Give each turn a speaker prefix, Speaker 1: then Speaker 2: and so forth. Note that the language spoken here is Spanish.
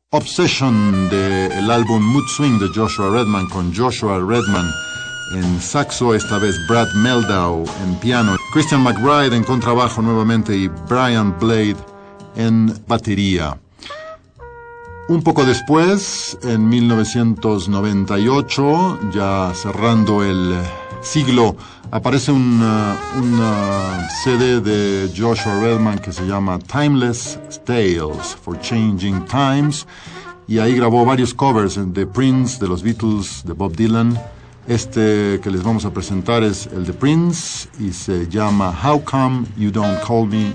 Speaker 1: Obsession del álbum Mood Swing de Joshua Redman, con Joshua Redman en saxo, esta vez Brad Mehldau en piano, Christian McBride en contrabajo nuevamente y Brian Blade en batería. Un poco después, en 1998, ya cerrando el siglo, aparece un CD de Joshua Redman que se llama Timeless Tales for Changing Times, y ahí grabó varios covers de Prince, de los Beatles, de Bob Dylan. Este que les vamos a presentar es el de Prince y se llama How Come You Don't Call Me